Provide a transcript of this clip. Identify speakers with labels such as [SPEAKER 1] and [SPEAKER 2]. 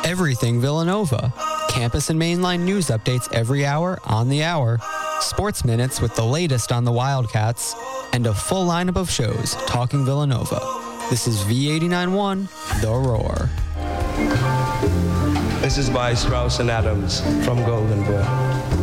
[SPEAKER 1] Everything Villanova. Campus and mainline news updates every hour on the hour. Sports Minutes with the latest on the Wildcats. And a full lineup of shows talking Villanova. This is V89.1, The Roar.
[SPEAKER 2] This is by Strauss and Adams from Golden Boy.